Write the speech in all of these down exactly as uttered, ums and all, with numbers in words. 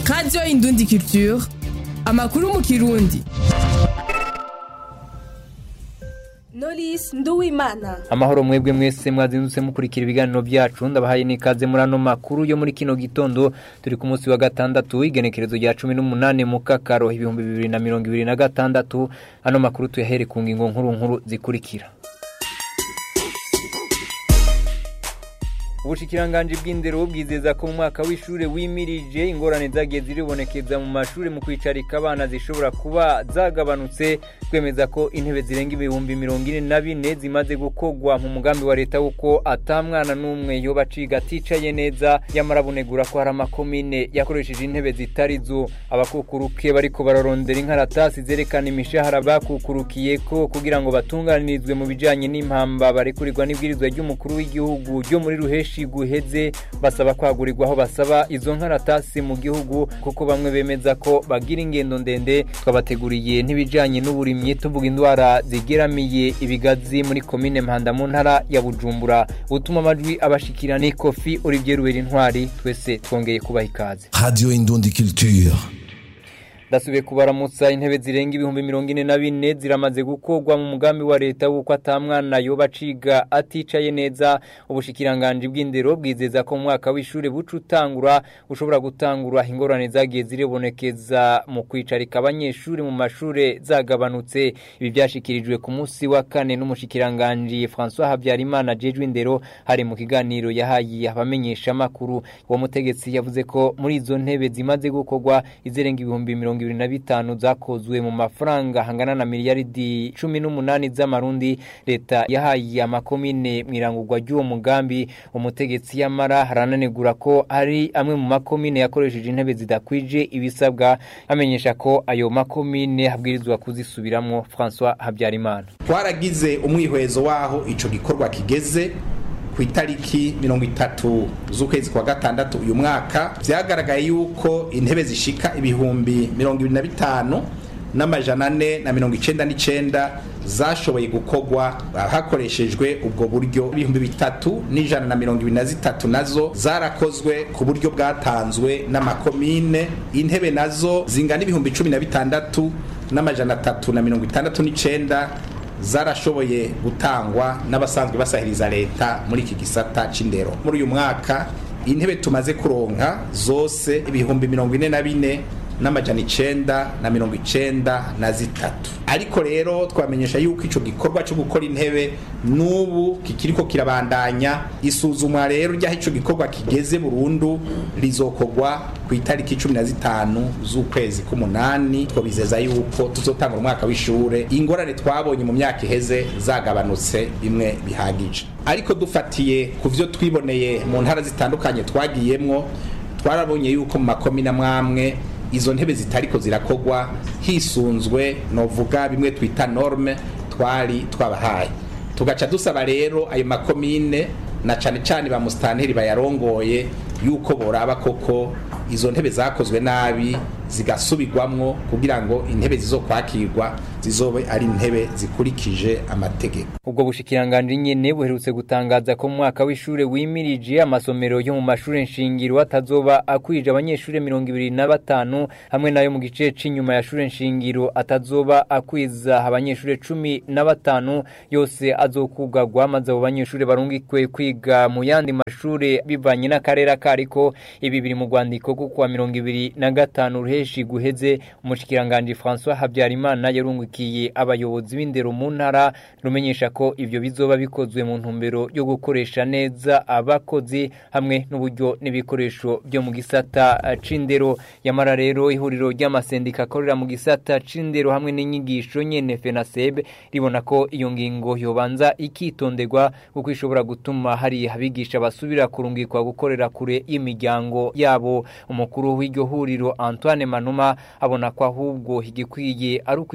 Radio Indundi Culture, amakuru mu Kirundi. Knowless Nduwimana. Amahoro mwebwe mwese mwazindutse mukurikira ibiganiro byacu, ndabahaye nikaze muri ano makuru yo muri kino gitondo. Turi ku munsi wa gatandatu igenekerezo rya cumi n'umunani mu Kakaro ibihumbi bibiri na mirongo ibiri na gatandatu. Ano makuru tuyahere ku ngingo nkuru nkuru zikurikira. Ubushikiranganje bw'indero bwizeza ko mu mwaka w'ishure wimirije ingorane zagiye ziribonekeza mu mashuri mu kwicarika abana zishobora kuba zagabanutse, kwemeza ko intebe zirenga ibihumbi mirongo ine na bine zimaze gukogwa mu mugambi wa leta uko atamwana n'umwe yoba aciga aticaye neza. Yamarabunegura ko hari amakomine yakoresheje intebe zitarizo. Abakukuruke bariko bararondera inkaratasi zerekana imishahara bakukurukiye ko kugira ngo batunganirizwe mu bijanye n'impamba barekurirwa n'ibwirizwa ry'umukuru w'igihugu ryo muri ruheshi guheze, basaba kwagurirwa aho basaba izo nkaratasi mu gihugu kuko bamwe bemeza ko bagira ingendo ndende. Twabateguriye ntibijanye n'uburimyi tuvuga indwara zigeramiye ibigazi muri komine Mpanda mu ntara ya Bujumbura. Utuma amajwi abashikira ni Kofi Olivier Ruweri Ntwari. Twese twongeye kubaha ikaze. Radio Indundi Culture. Dasubiye kubaramutsa. Intebe zirenga ibihumbi mirongo ine na bine ziramaze gukogwa mu mugambi wa leta uko atamwana yoba aciga aticaye neza. Ubushikiranganje bw'indero bwizeza ko mu mwaka w'ishure bucutangura ushobora gutangura ingorane zagiye ziribonekeza mu kwicarika abanyeshuri mu mashure zagabanutse. Ibi byashikirijwe ku munsi wa kane n'umushikiranganje François Habyarimana jejwe indero hari mu kiganiro yahaye abamenyesha makuru. Uwo mutegetsi yavuze ko muri izo ntebe zimaze gukogwa izirenga ibihumbi mirongo ibiri na bitanu zakozwe mu mafaranga hangana na miliyaridi cumi n'umunani z'amarundi leta yahaye amakomine mwirangurwa ry'uwo mugambi. Umutegetsi yamara harananegura ko ari amwe mu makomine yakoresheje intebe zidakwije ibisabwa, amenyesha ko ayo makomine habwirizwa kuzisubiramwo. François Habyarimana: twaragize umwihwezo waho ico gikorwa kigeze ku itariki mirongo itatu z'ukwezi kwa gatandatu uyu mwaka. Vyagaragaye yuko intebe zishika ibihumbi mirongo ibiri na bitanu n'amajana ane na mirongo icenda n'icenda zashoboye gukogwa hakoreshejwe ubwo buryo. Ibihumbi bitatu n'ijana na mirongo ibiri na zitatu nazo zarakozwe ku buryo bwatanzwe n'amakomine. Intebe nazo zingana ibihumbi cumi na bitandatu n'amajana atatu na mirongo itandatu n'icenda zarashoboye gutangwa n'abasanzwe basahiriza leta muri iki gisata c'indero. Muri uyu mwaka intebe tumaze kuronka zose ibihumbi mirongo ine na bine n'amajana icenda na mirongo icenda na zitatu. Ariko rero twamenyesha yuko ico gikorwa cyo gukora intebe n'ubu kikiriko kirabandanya. Isuzumwa rero rya ico gikorwa kigeze burundu rizokogwa ku itariki cumi na zitanu z'ukwezi k'umunani. Twabizeza yuko tuzotanga umwaka w'ishure ingorane twabonye mu myaka iheze zagabanutse bimwe bihagije. Ariko dufatiye ku vyo twiboneye mu ntara zitandukanye twagiyemwo, twarabonye yuko mu makomine amwamwe izo ntebe zitariko zirakogwa hisunzwe novuga bimwe twita norme twari twabahaye. Tugaca dusaba rero ayo makomine na cane cane ba mustanteri bayarongoye yuko boraba koko izo ntebe zakozwe nabi zigasubirwamwo kugira ngo intebe zizokwakirwa zizobe ari intebe zikurikije amategeko. Ubwo bushikiranganje nyene buherutse gutangaza ko mu mwaka w'ishure wimirije amasomero yo mu mashure nshingiro atazoba akwije abanyeshure mirongo ibiri na batanu, hamwe nayo mu gice c'inyuma ya shure nshingiro atazoba akwiza abanyeshure cumi na batanu, yose azokugagwa maze abo banyeshure barungikwe kwiga mu yandi mashure bivanye n'akarere kariko. Ibi biri mu rwandiko ko kuwa mirongo ibiri na gatanu ruheshi guheze. Umushikiranganje François Habyarimana yarungikiye abayobozi b'indero mu ntara rumenyesha ko ivyo bizoba bikozwe mu ntumbero yo gukoresha neza abakozi hamwe n'uburyo n'ibikoresho byo mu gisata c'indero. Yamara rero ihuriro ry'amasendika akorera mu gisata c'indero hamwe n'inyigisho nyene FENASEB ribona ko iyo ngingo yobanza ikitonderwa kuko ishobora gutuma hari abigisha basubira kurungikwa gukorera kure y'imiryango yabo. Umukuru w'iryo huriro Antoine Manuma abona ko ahubwo higikwiye ari ukwicarira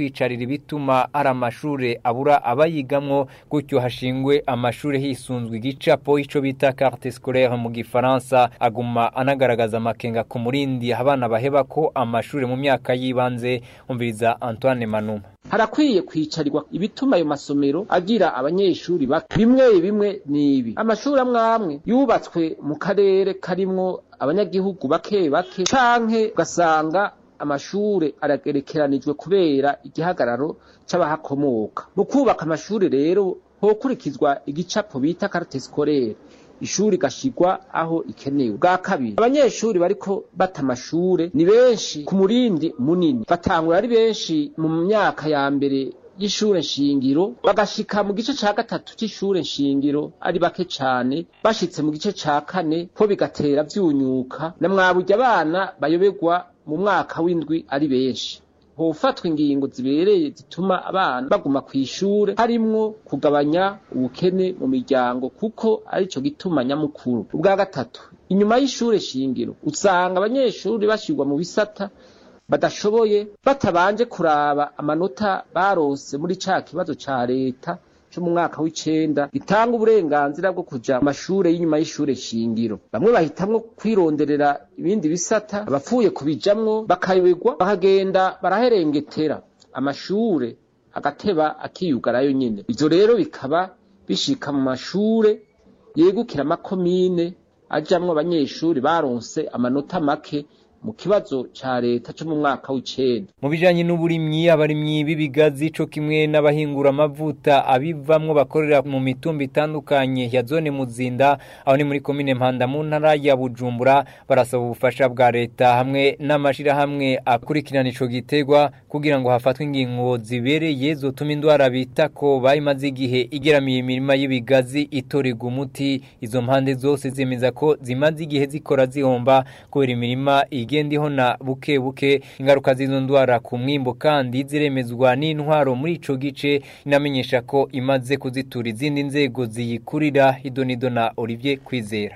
ibituma ari amashure abura abayigamwo gutyo hashingwe amashure hisunzwe igicapo ico bita carte scolaire mu gifaransa aguma anagaragaza amakenga ku murindi abana baheba ko amashure mu myaka yibanze umviriza Antoine Manuma. Harakwiye kwicarirwa ibituma ayo masomero agira abanyeshuri bake bimwe bimwe nibi amashuri amwamwe yubatswe mu karere karimwo abanyagihugu bake bake canke ugasanga amashure aragerekeranijwe kubera igihagararo c'abahakomoka mu kubaka amashure rero hokurikizwa igicapo bita carte scolaire ishuri gashigwa aho ikenewe. Bwa kabiri abanyeshuri bariko bata amashure ni benshi ku murindi munini batangura ari benshi mu myaka ya mbere y'ishure nshingiro bagashika mu gice ca gatatu c'ishure nshingiro ari bake cane bashitse mu gice ca kane ko bigatera vyunyuka na mwaburya abana bayoberwa mu mwaka w'indwi ari benshi. Hofatwa ingingo zibereye zituma abana baguma kw'ishure harimwo kugabanya ubukene mu miryango kuko arico gituma nyamukuru. Ubwa gatatu inyuma y'ishure shingiro usanga abanyeshuri bashirwa mu bisata badashoboye batabanje kuraba amanota barose muri ca kibazo ca leta cyo mu mwaka w'icenda gitanga uburenganzira bwo kuja amashure y'inyuma y'ishure shingiro. Bamwe bahitamwo kwironderera ibindi bisata abapfuye kubijamwo bakayoberwa bakagenda baraherengetera amashure agateba akiyugarayo nyene. Ivyo rero bikaba bishika mu mashure yegukira amakomine ajamwo abanyeshuri baronse amanota make mu kibazo ca leta cyo mu mwaka w'icenda. Mu bijanye n'uburimyi abarimyi b'ibigazi co kimwe n'abahingura amavuta abivamwo bakorera mu mitumba itandukanye ya zone Muzinda aho ni muri komine Mpanda mu ntara ya Bujumbura barasaba ubufasha bwa leta hamwe n'amashira hamwe akurikirana ico gitegwa kugira ngo hafatwe ingingo zibereye zotuma indwara bita ko bayimaze igihe igeramiye imirima y'ibigazi itorega umuti. Izo mpande zose zemeza ko zimaze igihe zikora zihomba kubera imirima igendiho na buke buke. Ingaruka z'izo ndwara ku mwimbo kandi ziremezwa n'intwaro muri ico gice inamenyesha ko imaze kuzitura izindi nzego ziyikurira. Idonido na Olivier Kwizera.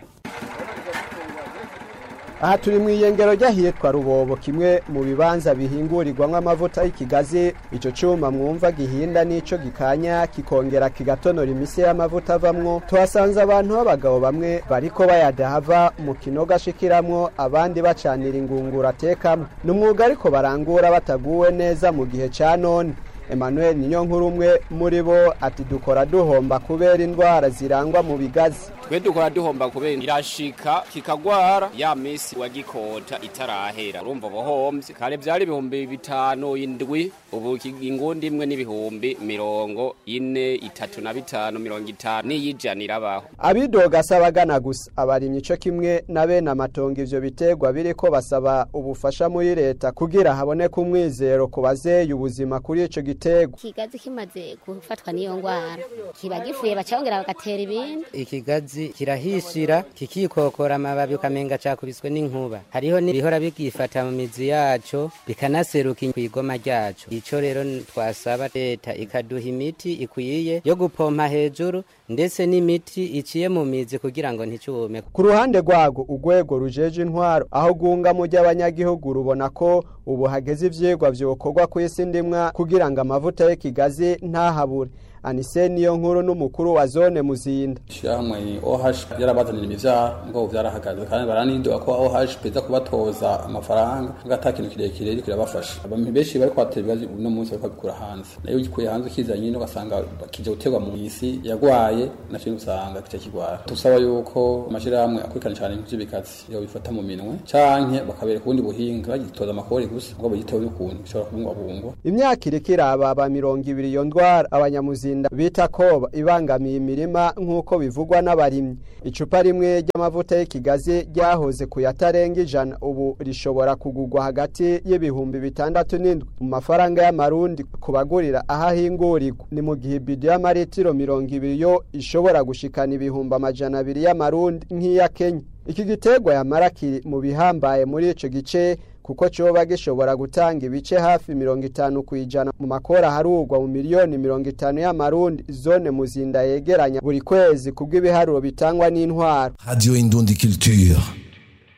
Aha turi mu iyengero ryahitwa Rubobo kimwe mu bibanza bihingurirwamwo amavuta y'ikigazi. Ico cuma mwumva gihinda nico gikanya kikongera kigatonora imise y'amavuta avamwo. Tuhasanze abantu b'abagabo bamwe bariko bayadahava mu kinoga shikiramwo abandi bacanira ingungura atekamwo. N'umwuga ariko barangura bataguwe neza mu gihe ca none. Emmanuel Ninyonkuru umwe muri bo ati dukora duhomba kubera indwara zirangwa mu bigazi. Twe dukora duhomba kubera irashika kikagwara ya misi wagikota itarahera. Urumva bohomvye kare vyari ibihumbi bitanu indwi ubu ingundi imwe n'ibihumbi mirongo ine itatu na bitanu mirongo itanu niyijanira baho. Abidoga sabagana gusa abarimye ico kimwe na bene amatongo ivyo bitegwa biriko basaba ubufasha muri leta kugira haboneke umwizero kubazeye ubuzima kuri ico gitego. Ikigazi kimaze gufatwa niyo ngwara kiba gifuye bacongera bagatera ibindi. Ikigazi kirahishira kikikokora amababi ukamenga cakubiswe n'inkuba. Hariho n'ibihora bigifata mu mizi yaco bikanaseruka kwigoma ryaco. Ico rero twasaba leta ikaduha imiti ikwiye yo gupompa hejuru ndetse n'imiti iciye mu mizi kugira ngo nticume. Ku ruhande rwago ugwego rujeje intwaro aho gunga mu ry'abanyagihugu rubona ko ubu hageze ivyegwa vyokorwa kw'isi ndimwa kugira ngo amavuta y'ikigazi ntahabure. Anise Niyonkuru n'umukuru wa zone Muzinda. Shamwe O H yarabazanira imivyaro ngo vyarahagaze kandi baranidoga ko O H peza kubatoza amafaranga ngatakintu kirekire riko irabafasha. Abantu benshi bari kwatera no munsi bariko bikura hanze. Nayo gikuye hanze kizanye no gasanga kije gutegwa mu isi yagwaye nacyo usanga kice kigwara. Tusaba yuko amashira hamwe akurikana cyane ivyo bikazi yo bifata mu minwe canke bakabere kubundi buhinga bagitoza amakori gusa ngo bagitewe n'ukuntu bishobora kubungwabungwa. Imyaka irekera aba mirongo ibiri yo ndwara abanyamuzi bita koba ibangamiye imirima nk'uko bivugwa n'abarimyi. Icupa rimwe ry'amavuta y'ikigazi ryahoze kuyatarenga ijana ubu rishobora kugugwa hagati y'ibihumbi bitandatu n'indwi mu mafaranga y'amarundi kubagurira ahahingurirwa. Ni mu gihe bidi y'amaritiro mirongo ibiri yo ishobora gushikana ibihumbi amajana abiri y'amarundi nk'iya Kenya. Iki gitegwa yamara kiri mu bihambaye muri ico gice kuko coba gishobora gutanga ibice hafi mirongo itanu kwijana mu makora harugwa mu miliyoni mirongo itanu y'amarundi zone Muzinda yegeranya buri kwezi kubw'ibiharuro bitangwa n'intwaro. Radio Indundi Culture.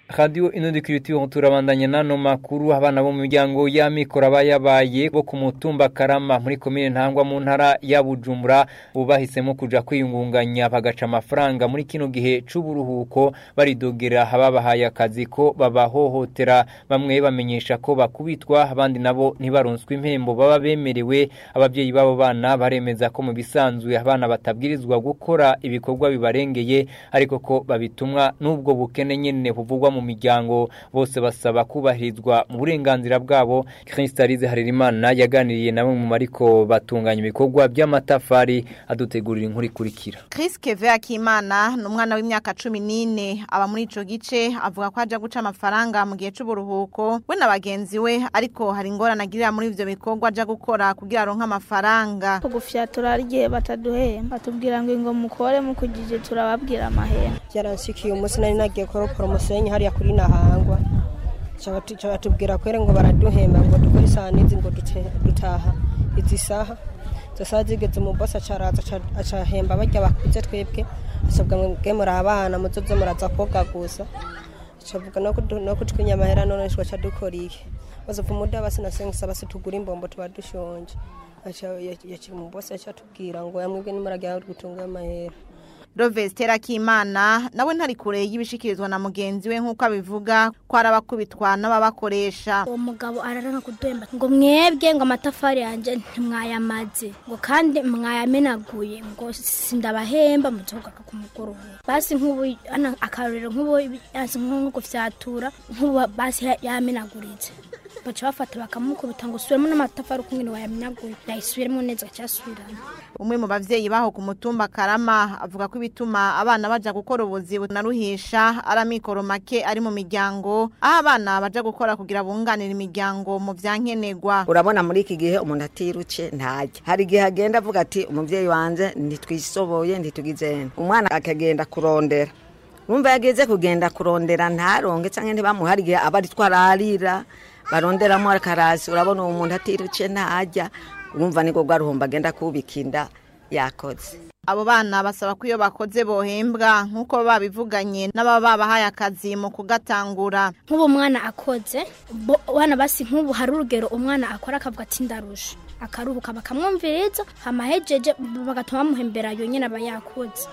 Radio Inodikiritiyo turabandanya nano makuru abana bo mu miryango ya mikoro abayabaye bo ku mutumba Karama muri komine Ntangwa mu ntara ya Bujumbura ubahisemo kuja kwiyungunganya bagaca amafaranga muri kino gihe c'uburuhuko baridogera ababahaye akazi ko babahohotera bamwe bamenyesha ko bakubitwa abandi nabo ntibaronswe impembo baba bemerewe abavyeyi babo bana baremeza ko mu bisanzwe abana batabwirizwa gukora ibikorwa bibarengeye ariko ko babitumwa n'ubwo bukene nyene buvugwa mu miryango bose basaba kubahirizwa mu burenganzira bwabo. Kristalize Harerimana yaganiriye nabo mu mariko batunganya ibikorwa by'amatafari adutegurira inkuru ikurikira. Chris Keve Akimana n'umwana w'imyaka cumi n'ine aba muri ico gice avuga ko aje guca amafaranga mu gihe c'uburuhuko we na bagenzi we ariko hari ingorane agirira muri ivyo bikorwa aje gukora kugira aronka amafaranga. Kugufyatura rigiye bataduhemba batubwira ngo ngo mukore mukujije turababwira amahera. Yaransikiye umunsi nari nagiye koropora umusenyi hari kuri Nahangwa cyabatu batubwira kwere ngo baraduhemba ngo dukore sanizi ngo dutaha izi saha zasa zigeze mu boss acaraza acahemba bajya bakuze twebwe asabwa ngo muri abana muzoze muraza koga gusa cavuga no no kutwinya amahera none shwa cadukoriye bazopfa muda basina sengisa basitugura imbombo tubadushonje acha yakiri mu boss acatubwira ngo yamwebwe nimurajya gutunga amahera. Rovestera Kimana nawe ntari kure y'ibishikirizwa na mugenzi we nkuko abivuga ko arabakubitwa n'ababakoresha. Uwo mugabo ararana kudemba ngo mwebwe ngo amatafari yanje ntimwayamaze ngo kandi mwayamenaguye ngo sindabahemba mutoka ku mugoroba. Basi nk'ubu akarorero nk'ubu yanse nko gufyatura nk'ubu basi yamenaguritse bacha bafata bakamukubita ngo usubiremo n'amatafari ukungene wayamenaguye yayisubiremo neza cyasubirana. Umwe mu bavyeyi baho ku mutumba Karama avuga ko bituma abana baja gukora ubuzi bunaruhisha aramikoro make ari mu miryango aho abana baja gukora kugira bunganira imiryango mu vyankenegwa. Urabona muri iki gihe umuntu atiruce ntajya hari gihe agenda avuga ati umuvyeyi wanje ntitwisoboye ntitugize umwana akagenda kurondera numva yageze kugenda kurondera ntaronge canke ntibamuhari gihe abari twararira barondera mu akarasi urabona umuntu atiruce ntajya urumva niko garuhomba agenda kubikinda yakoze. Abo bana basaba ko iyo bakoze bohembwa nkuko babivuganye n'ababa bahaye akazi mu kugatangura. Nk'ubu mwana akoze bana basi nk'ubu hari urugero umwana akora akavuga ati ndarusha akaruhuka bakamwumviriza hamahejeje bagatuma muhembera yo nyene abayakoze.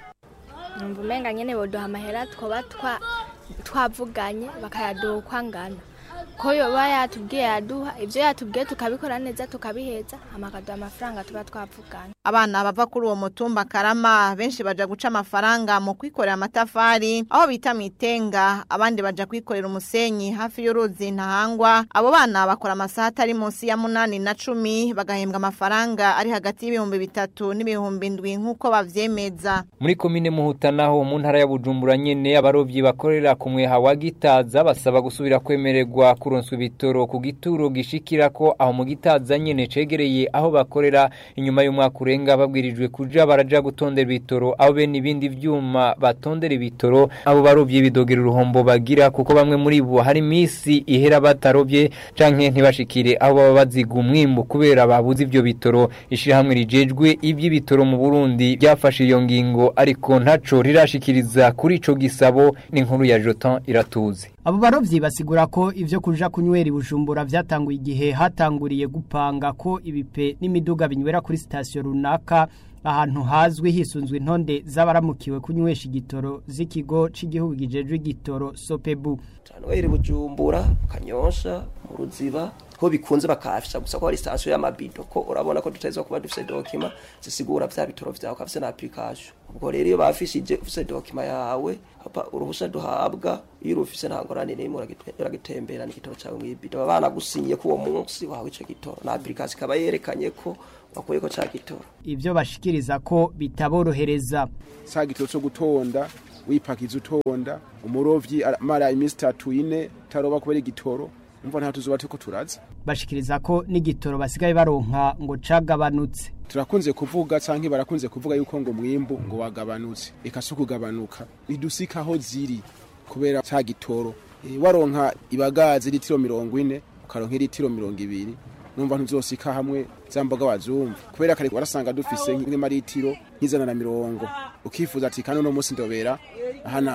Numva umenga nyene boduha amahera twoba twa twavuganye bakayaduha ngana ko yo bayatubwiye yaduha ivyo yatubwiye tukabikora neza tukabiheza amakaduha amafaranga tuba twavuganye. Abana bava kuri uwo mutumba Karama benshi baja guca amafaranga mu kwikorera amatafari aho bita mitenga abandi baja kwikorera umusenyi hafi y'uruzi Ntahangwa. Abo bana bakora amasaha atari munsi ya munani na cumi bagahembwa amafaranga ari hagati y'ibihumbi bitatu n'ibihumbi ndwi nkuko bavyemeza. Muri komine Muhuta naho mu ntara ya Bujumbura nyene abarovyi bakorera kumwe hawa Gitaza basaba gusubira kwemererwa kuronswa ibitoro ku gituro gishikira ko aho mu Gitaza nyene cegereye aho bakorera inyuma y'umwaka urenga babwirijwe kuja baraja gutondera ibitoro aho be nibindi vyuma batondera ibitoro abo barovyi bidogera uruhombo bagira kuko bamwe muri bo hari misi ihera batarovye canke ntibashikire aho baba baziga umwimbo kubera babuze ivyo bitoro. Ishira hamwe rijejwe ivy'ibitoro mu Burundi byafashe iyo ngingo ariko ntaco rirashikiriza kuri ico gisabo n'inkuru ya Jotan Iratuze. Abo barovyi basigura ko ivyo kuja kunywera Bujumbura vyatanguye igihe hatanguriye gupanga ko ibipe n'imiduga binywera kuri station runaka ahantu hazwi hisunzwe intonde z'abaramukiwe kunywesha igitoro z'ikigo c'igihugu gijejwe igitoro Sopebu. Tanwere Bujumbura Kanyosha mu Ruziba ko bikunze bakafisha gusa ko ari station y'amabido ko urabona ko tutazwa kuba dufise document zisigura vya bitoro vyawe kafise na application. Ubwo rero iyo bafishije ufise document yawe hapa uruhusha duhabwa iyo ufise ntangorane n'imwe uragitembera n'igitoro cyawe mw'ibido abana gusinye ko uwo munsi wawe ico gitoro na application kaba yerekanye ko bakuye ko cya gitoro. Ivyo bashikiriza ko bitaborohereza sa gitoro cyo gutonda wipakiza utonda umurovyi mara iminsi itatu ine taroba kubera igitoro umva nta tuzuba tuko turaza. Bashikiriza ko n'igitoro basigaye baronka ngo cagabanutse. Turakunze kuvuga canke barakunze kuvuga yuko ngo mwimbu ngo wagabanutse ikasuku gabanuka idusika aho ziri kubera cya gitoro. E, waronka ibagazi litiro mirongo ine ukaronka litiro mirongo ibiri numva ntuzosika hamwe zamboga wazumva kubera kare warasanga dufise nk'ima litiro nk'izana na mirongo ukifuza ati kano no munsi ndobera ahanaka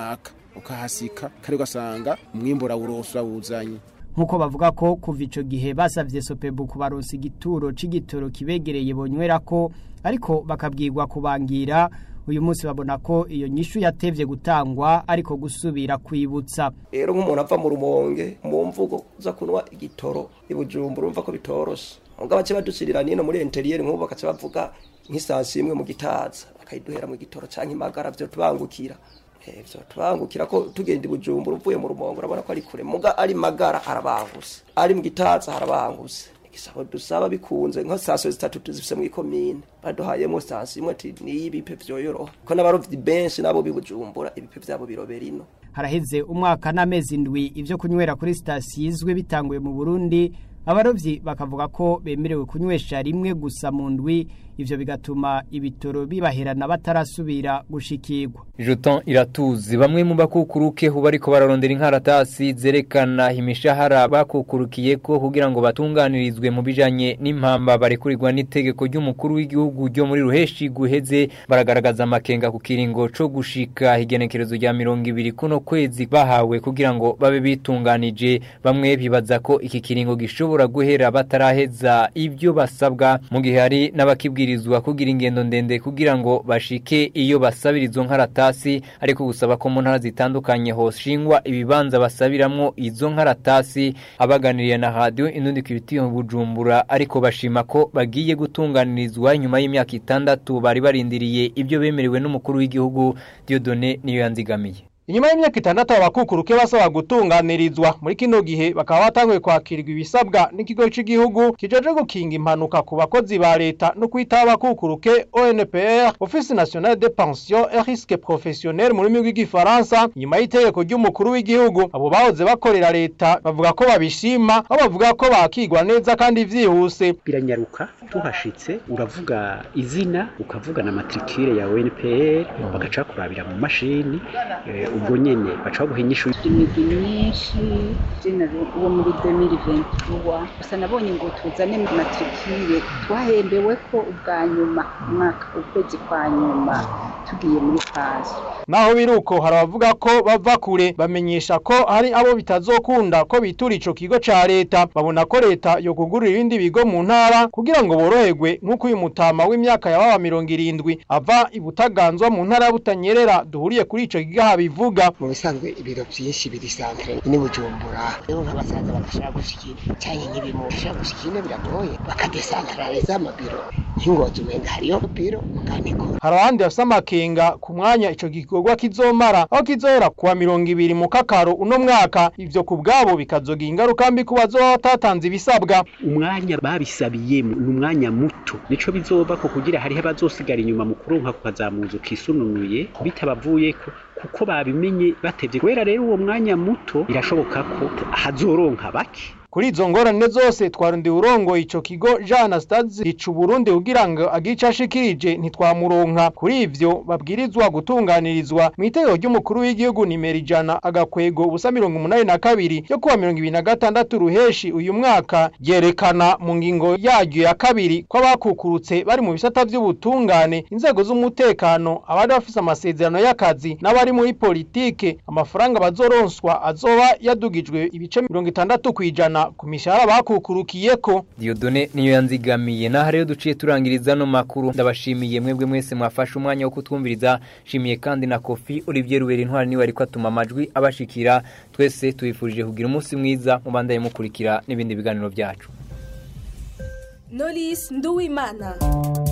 ukahasika kare ugasanga umwimbu urawurosa wuzanye nkuko bavuga ko kuva ico gihe basavye Sopebu kubaronsa igituro c'igitoro kibegereye bonywera ko ariko bakabwirwa kubangira uyu munsi babona ko iyo nyishu yatevye gutangwa ariko gusubira kwibutsa rero nk'umuntu ava mu rumonge mu mvugo za kunwa igitoro ibujumbura umva ko bitoroshe ngo abace badushirira nino muri interieur nk'ubu bakaca bavuga nk'isansi imwe mu gitaza bakayiduhera mu gitoro canke imagara byo tubangukira evyo tubangukira ko tugenda ibujumbura uvuye mu rumonge urabona ko ari kure muga ari magara arabanguse ari mu gitaza harabanguse igisabo dusaba bikunze nko saso zitatu tuzifise mu ikomine baduhayemo sansi imwe ati ni ibipe vyoyoroha ko n'abarovyi benshi nabo bibujumbura ibipe vyabo birobera ino haraheze umwaka n'amezi ndwi ivyo kunywera kuri sitasiyo izwe bitanguye mu Burundi abarovyi bakavuga ko bemerewe kunywesha rimwe gusa mu ndwi ivyo bigatuma ibitoro bibaherana batarasubira gushikirwa. Joton iratuzi bamwe mu bakukuruke huba ariko bararondera inkaratasi zerekana imishahara bakukurukiye ko kugira ngo batunganirizwe mu bijanye n'impamba barekurirwa n'itegeko ry'umukuru w'igihugu ryo muri ruheshi guheze baragaragaza amakenga ku kiringo co gushika igenekerezo rya mirongo ibiri kuno kwezi bahawe kugira ngo babe bitunganije bamwe bibaza ko iki kiringo gishobora guhera bataraheza ibyo basabwa mu gihe hari n'abakibwira kugira ingendo ndende kugira ngo bashike iyo basabirizo nkaratasi ariko gusaba ko mu ntara zitandukanye hoshingwa ibibanza basabiramwo izo nkaratasi abaganiriye na radio Indundi Kibiti mu Bujumbura ariko bashima ko bagiye gutunganirizwa nyuma y'imyaka itandatu bari barindiriye ibyo bemerewe n'umukuru w'igihugu Dieudonné niyo yanzigamiye. Inyuma y'imyaka itandatu abakukuruke basaba gutunganirizwa muri kino gihe bakaba batanguye kwakirwa ibisabwa n'ikigo cy'igihugu kijeje gukinga impanuka ku bakozi ba leta no kwita abakukuruke O N P R Office National de Pension et Risque Professionnel muri migwi gifaransa nyuma y'itegeko ry'umukuru w'igihugu abo bahoze bakorera leta bavuga ko babishima aho bavuga ko bakigwa neza kandi vyihuse biranyaruka tuhashitse uravuga izina ukavuga na matricule ya O N P R bagaca kurabira mu mashini e, ubwo nyene baca buhinyisha imigi myinshi general uwo muri deux mille vingt-trois gusa nabonye ngo tuzane matricule twahembewe ko ubwa nyuma mwaka ukwezi kwa nyuma tugiye muri fase naho biruko harabavuga ko bava kure bamenyesha ko hari abo bitazokunda ko bitura ico kigo ca leta babona ko leta yo kugurira ibindi bigo mu ntara kugira ngo boroherwe nkuko uyu mutama w'imyaka yababa mirongo irindwi ava ibutaganzwa mu ntara butanyerera duhuriye kuri ico giga bivuga mu bisanzwe ibiro byinshi biri centre ni Bujumbura rero nk'abasaza badashaka gushikira cyane nk'ibimo bashaka gushikira biragoye bakadesantraliza amabiro hingoje umenga hariyo biro mukaniko harabandi afisa amakenga ku mwanya ico gikorwa kizomara aho kizohera kuwa mirongo ibiri mu kakaro uno mwaka ivyo kubgabo bikazoga ingaruka mbi kubazo batatanze ibisabwa umwanya babisabiye n'umwanya muto nico bizoba ko kugira hari abazosigara inyuma mu kuronka kukazamuzo kisununuye bitabavuye ko kuko babimenye batevye kwera rero uwo mwanya muto birashoboka ko hazoronka bake kuri izo ngorane zose twarundi urongo ico kigo Jean Anastase ricu Burundi kugira ngo agica ashikirije ntitwamuronka kuri ivyo babwirizwa gutunganirizwa mu itegeko ry'umukuru w'igihugu nimero ijana agakwego ubusa mirongo umunani na kabiri yo kuwa mirongo ibiri na gatandatu ruheshi uyu mwaka yerekana mu ngingo yaryo ya kabiri ko abakukurutse bari mu bisata vy'ubutungane inzego z'umutekano abari bafise amasezerano y'akazi n'abari muri politike amafaranga bazoronswa azoba yadugijwe ibice mirongo itandatu kwijana ku mishahara bakukurukiyeko. Dieudonné niyo yanzigamiye naho rero duciye turangiriza no makuru ndabashimiye mwebwe mwese mwafashe umwanya wo kutwumviriza shimiye kandi na Kofi Olivier Rubera intwari niwe ariko atuma amajwi abashikira twese tuyifurije kugira umunsi mwiza mubandaye mukurikira n'ibindi biganiro byacu. Knowless Nduwimana.